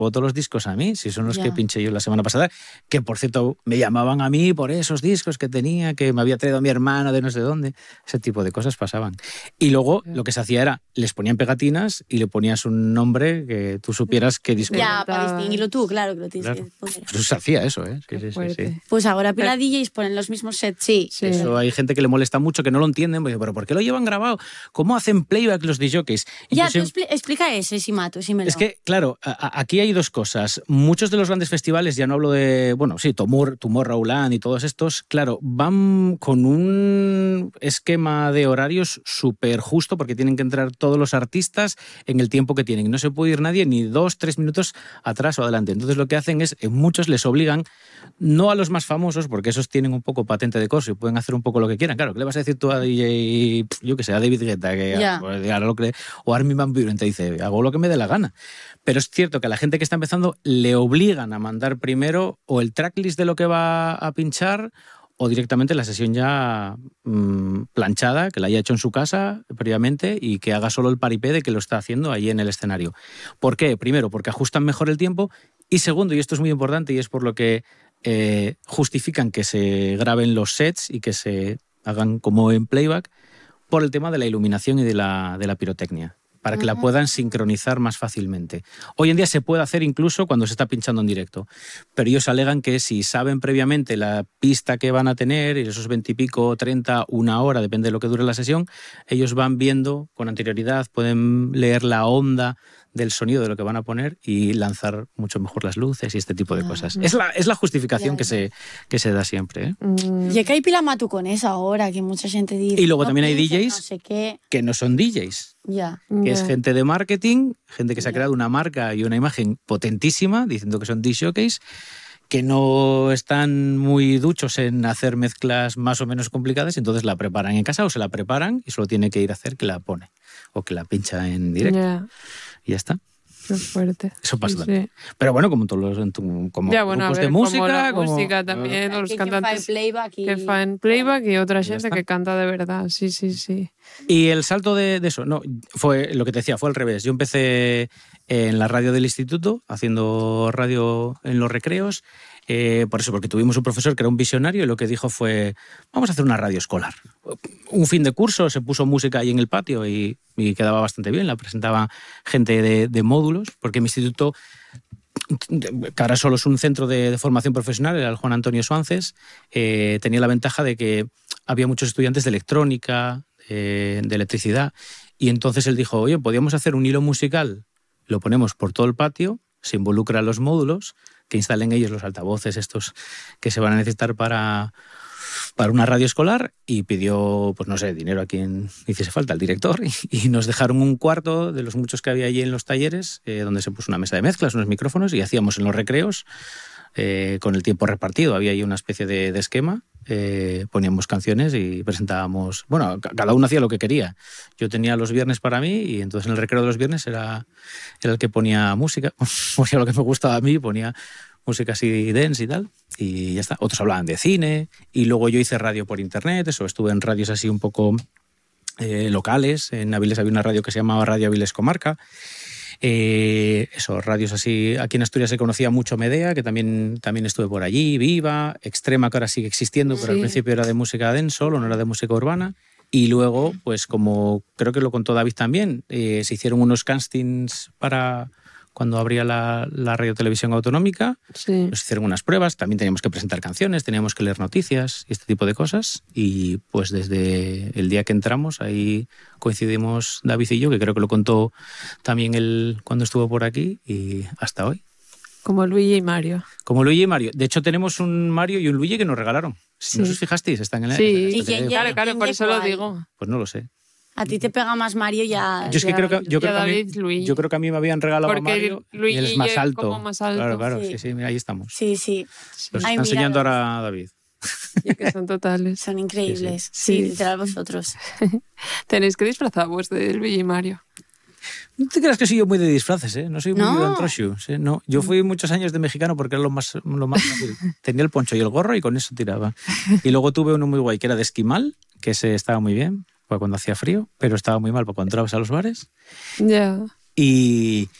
todos los discos a mí, si son los que pinché yo la semana pasada, que por cierto me llamaban a mí por esos discos que tenía, que me había traído a mi hermano de no sé dónde. Ese tipo de cosas pasaban. Y luego lo que se hacía era, les ponían pegatinas y le ponías un nombre que tú supieras qué disco era. Ya, para distinguirlo tú, claro que lo tienes que poner. Eso se hacía eso, ¿eh? Sí. Pues ahora pila DJs ponen los mismos sets, sí. Eso hay gente que le molesta mucho, que no lo entienden, pero ¿por qué lo llevan grabado? ¿Cómo hacen playback los DJs? Ya, tú explica ese, si mato, si me lo... Es que, claro, aquí hay dos cosas. Muchos de los grandes festivales, ya no hablo de, bueno, sí, Tomorrowland y todos estos, claro, van con un esquema de horarios súper justo porque tienen que entrar todos los artistas en el tiempo que tienen. No se puede ir nadie ni 2-3 minutos atrás o adelante. Entonces lo que hacen es, en muchos les obligan, no a los más famosos, porque esos tienen un poco patente de corso y pueden hacer un poco lo que quieran. Claro, ¿qué le vas a decir tú a DJ, yo que sé, a David Guetta, o Armin van Buuren te dice, hago lo que me dé la gana? Pero es cierto que a la gente que está empezando le obligan a mandar primero o el tracklist de lo que va a pinchar o directamente la sesión ya planchada, que la haya hecho en su casa previamente y que haga solo el paripé de que lo está haciendo ahí en el escenario. ¿Por qué? Primero, porque ajustan mejor el tiempo y segundo, y esto es muy importante y es por lo que justifican que se graben los sets y que se hagan como en playback, por el tema de la iluminación y de la pirotecnia, para que la puedan sincronizar más fácilmente. Hoy en día se puede hacer incluso cuando se está pinchando en directo, pero ellos alegan que si saben previamente la pista que van a tener, y esos 20 y pico, 30, una hora, depende de lo que dure la sesión, ellos van viendo con anterioridad, pueden leer la onda del sonido de lo que van a poner y lanzar mucho mejor las luces y este tipo de cosas. Es la justificación que se da siempre, ¿eh? Y que hay pila matu con eso ahora, que mucha gente dice... Y luego también hay DJs no sé qué. que no son DJs. Que es gente de marketing, gente que se ha creado una marca y una imagen potentísima, diciendo que son disc jockeys, que no están muy duchos en hacer mezclas más o menos complicadas, entonces la preparan en casa o se la preparan y solo tiene que ir a hacer que la pone o que la pincha en directo. Y ya está. Qué fuerte. Eso pasa también. Pero bueno, como todos los grupos de música. Como la música también, los cantantes que fan playback y otra gente que canta de verdad. Sí. Y el salto de eso, no, fue lo que te decía, fue al revés. Yo empecé en la radio del instituto, haciendo radio en los recreos, por eso, porque tuvimos un profesor que era un visionario y lo que dijo fue, vamos a hacer una radio escolar. Un fin de curso se puso música ahí en el patio y quedaba bastante bien, la presentaba gente de módulos, porque mi instituto, que ahora solo es un centro de formación profesional, era el Juan Antonio Suances, tenía la ventaja de que había muchos estudiantes de electrónica, de electricidad, y entonces él dijo, oye, podíamos hacer un hilo musical, lo ponemos por todo el patio, se involucra a los módulos, que instalen ellos los altavoces estos que se van a necesitar para una radio escolar, y pidió, pues no sé, dinero a quien hiciese falta, al director, y nos dejaron un cuarto de los muchos que había allí en los talleres, donde se puso una mesa de mezclas, unos micrófonos, y hacíamos en los recreos, con el tiempo repartido, había ahí una especie de esquema, poníamos canciones y presentábamos, bueno, cada uno hacía lo que quería. Yo tenía los viernes para mí y entonces en el recreo de los viernes era el que ponía música, ponía lo que me gustaba a mí, ponía música así dance y tal, y ya está. Otros hablaban de cine, y luego yo hice radio por internet, eso, estuve en radios así un poco locales. En Avilés había una radio que se llamaba Radio Avilés Comarca. Eso, radios así. Aquí en Asturias se conocía mucho Medea, que también estuve por allí, Viva, Extrema, que ahora sigue existiendo, pero al principio era de música dance solo, no era de música urbana. Y luego, pues como creo que lo contó David también, se hicieron unos castings para cuando abría la radio televisión autonómica, nos hicieron unas pruebas, también teníamos que presentar canciones, teníamos que leer noticias y este tipo de cosas, y pues desde el día que entramos ahí coincidimos David y yo, que creo que lo contó también él cuando estuvo por aquí, y hasta hoy. Como Luigi y Mario. Como Luigi y Mario. De hecho tenemos un Mario y un Luigi que nos regalaron. ¿No os fijasteis? Están en la... Sí, claro, por eso lo digo. Pues no lo sé. A ti te pega más Mario ya. Yo creo que a mí me habían regalado a Mario Luigi y él es más alto. Como más alto. Claro, sí, mira, ahí estamos. Sí. Los está enseñando ahora a David. Y que son totales. Son increíbles. Sí, literal vosotros. Tenéis que disfrazaros de Luigi y Mario. No te creas que soy yo muy de disfraces, ¿eh? No soy muy de antroshius, ¿eh? No. Yo fui muchos años de mexicano porque era lo más fácil. Tenía el poncho y el gorro y con eso tiraba. Y luego tuve uno muy guay que era de esquimal, que ese estaba muy bien, cuando hacía frío, pero estaba muy mal porque cuando entrabas a los bares. Ya. Y